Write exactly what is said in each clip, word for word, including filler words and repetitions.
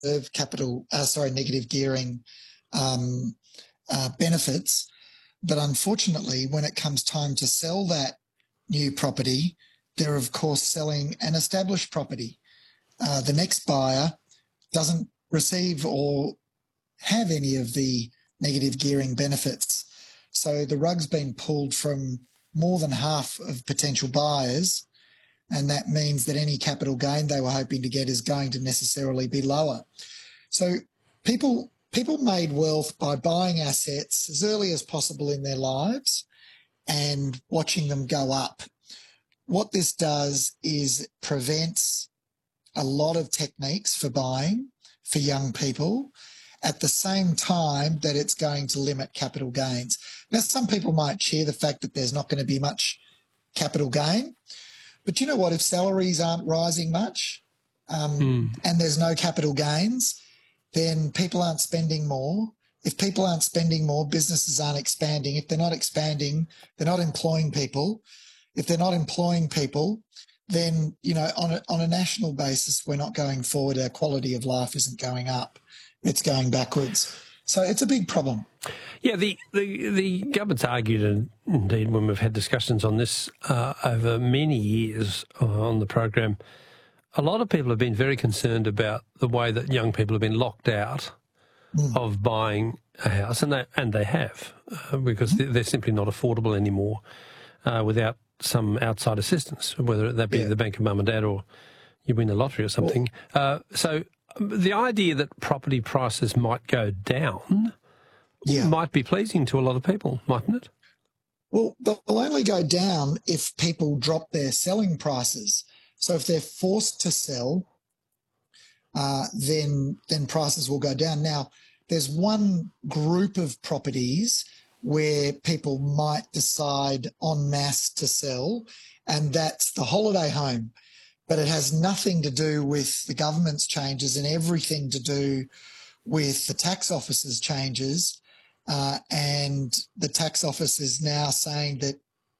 capital, uh, sorry, negative gearing um, uh, benefits. But unfortunately, when it comes time to sell that new property, they're, of course, selling an established property. Uh, the next buyer doesn't receive or have any of the negative gearing benefits. So the rug's been pulled from more than half of potential buyers, and that means that any capital gain they were hoping to get is going to necessarily be lower. So people people made wealth by buying assets as early as possible in their lives and watching them go up. What this does is prevents a lot of techniques for buying for young people, at the same time that it's going to limit capital gains. Now, some people might cheer the fact that there's not going to be much capital gain, but you know what? If salaries aren't rising much um, mm. and there's no capital gains, then people aren't spending more. If people aren't spending more, businesses aren't expanding. If they're not expanding, they're not employing people. If they're not employing people, then, you know, on a, on a national basis, we're not going forward. Our quality of life isn't going up. It's going backwards. So it's a big problem. Yeah, the, the, the government's argued, and indeed when we've had discussions on this uh, over many years uh, on the program, a lot of people have been very concerned about the way that young people have been locked out mm. of buying a house, and they, and they have, uh, because mm. they're simply not affordable anymore uh, without some outside assistance, whether that be yeah. the bank of mum and dad or you win the lottery or something. Well, uh, so the idea that property prices might go down yeah. might be pleasing to a lot of people, mightn't it? Well, they'll only go down if people drop their selling prices. So if they're forced to sell, uh, then then prices will go down. Now, there's one group of properties where people might decide en masse to sell, and that's the holiday home. But it has nothing to do with the government's changes and everything to do with the tax office's changes. Uh, and the tax office is now saying that,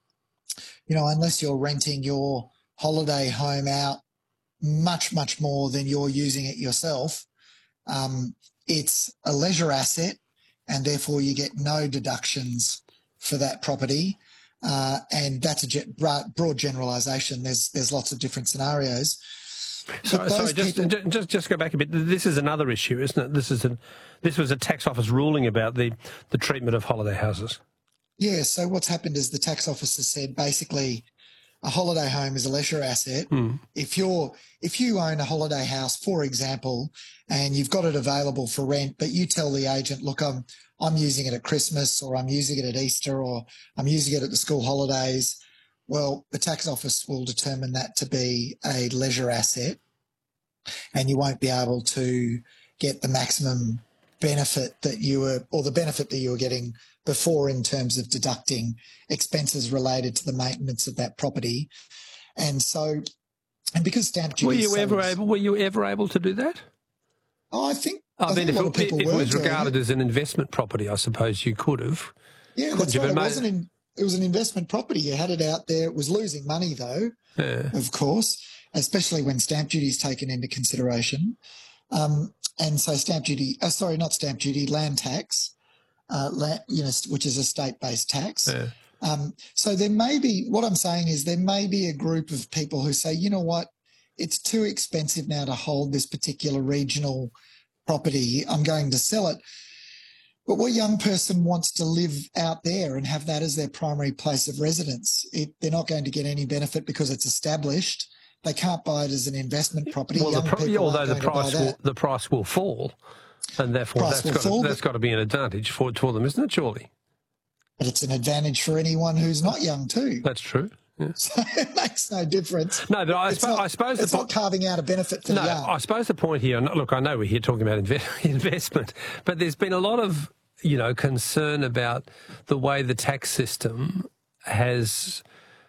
you know, unless you're renting your holiday home out much, much more than you're using it yourself, um, it's a leisure asset, and therefore you get no deductions for that property. Uh, and that's a broad generalisation. There's there's lots of different scenarios. Sorry, sorry just, people... just just go back a bit. This is another issue, isn't it? This is a this was a tax office ruling about the, the treatment of holiday houses. Yeah. So what's happened is the tax office has said basically a holiday home is a leisure asset. Mm. If you're if you own a holiday house, for example, and you've got it available for rent, but you tell the agent, look, I'm I'm using it at Christmas, or I'm using it at Easter, or I'm using it at the school holidays, well, the tax office will determine that to be a leisure asset, and you won't be able to get the maximum benefit that you were, or the benefit that you were getting before in terms of deducting expenses related to the maintenance of that property. And so, and because stamp duty... Were you ever able, were you ever able to do that? Oh, I think... I, I mean, think a if, lot of people if it was were regarded as an investment property, I suppose you could have. Yeah, that's right. It wasn't in, it was an investment property. You had it out there. It was losing money, though, yeah. of course, especially when stamp duty is taken into consideration. Um, and so stamp duty, uh, sorry, not stamp duty, land tax, uh, land, you know, which is a state-based tax. Yeah. Um, so there may be, what I'm saying is there may be a group of people who say, you know what, it's too expensive now to hold this particular regional property. I'm going to sell it. But what young person wants to live out there and have that as their primary place of residence? It, they're not going to get any benefit because it's established. They can't buy it as an investment property. Well, young the pro- people although aren't the going price to buy will that. the price will fall, and therefore Price that's will got fall, to, that's got to be an advantage for for them, isn't it? Surely. But it's an advantage for anyone who's not young too. That's true. Yeah. So it makes no difference. No, but I, it's sp- not, I suppose it's the not carving out a benefit for no, the young. I suppose the point here. Look, I know we're here talking about inve- investment, but there's been a lot of you know concern about the way the tax system has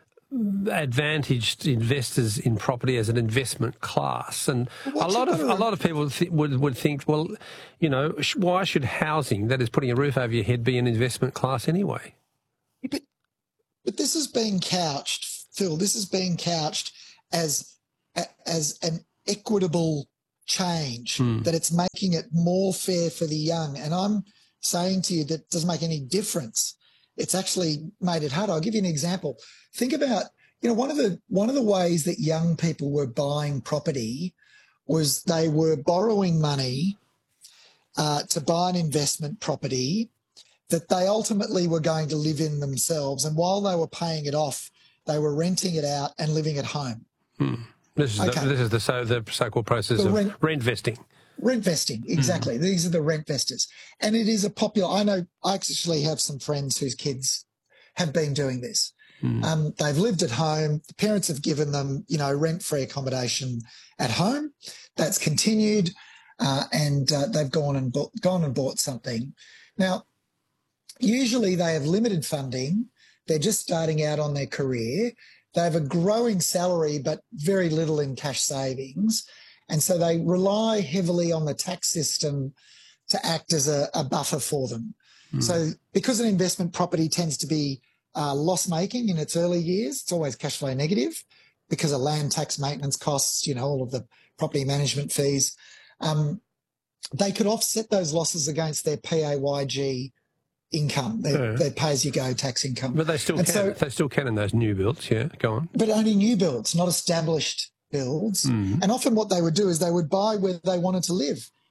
advantaged investors in property as an investment class, and a lot of a lot of people th- would would think, well, you know, sh- why should housing, that is putting a roof over your head, be an investment class anyway? But, but this is being couched, Phil. This is being couched as as an equitable change, Mm. that it's making it more fair for the young. And I'm saying to you that it doesn't make any difference. It's actually made it harder. I'll give you an example. Think about, you know, one of the one of the ways that young people were buying property was they were borrowing money uh, to buy an investment property that they ultimately were going to live in themselves. And while they were paying it off, they were renting it out and living at home. Hmm. This is Okay. the, this is the so the so-called process The of rent- rent vesting. Rent vesting, exactly. Mm. These are the rent vestors. And it is a popular, I know, I actually have some friends whose kids have been doing this. Mm. Um, they've lived at home. The parents have given them, you know, rent-free accommodation at home. That's continued, uh, and uh, they've gone and bought, gone and bought something. Now, usually they have limited funding. They're just starting out on their career. They have a growing salary, but very little in cash savings. And so they rely heavily on the tax system to act as a, a buffer for them. Mm. So because an investment property tends to be uh, loss-making in its early years, it's always cash flow negative because of land tax, maintenance costs, you know, all of the property management fees. Um, they could offset those losses against their P A Y G income, their, yeah. their pay-as-you-go tax income. But they still and can. So, they still can in those new builds, yeah, go on. But only new builds, not established builds. Mm. And often what they would do is they would buy where they wanted to live.